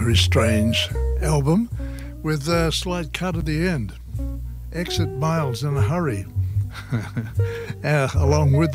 very strange album with a slight cut at the end. Exit Miles in a Hurry. Along with